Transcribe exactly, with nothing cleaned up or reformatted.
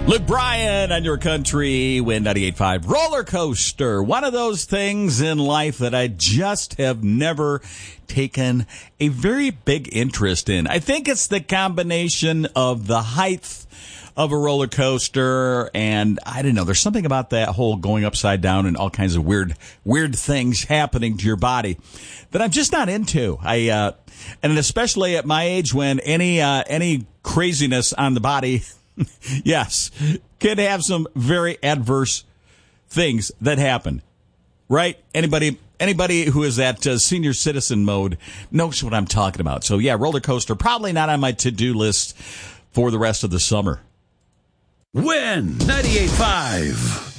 Luke Bryan on your country, Win ninety-eight point five. Roller coaster. One of those things in life that I just have never taken a very big interest in. I think it's the combination of the height of a roller coaster, and I don't know, there's something about that whole going upside down and all kinds of weird, weird things happening to your body that I'm just not into. I, uh, and especially at my age when any, uh, any craziness on the body, yes, can have some very adverse things that happen, right? Anybody, anybody who is at uh, senior citizen mode knows what I'm talking about. So yeah, roller coaster, probably not on my to-do list for the rest of the summer. Win ninety-eight point five.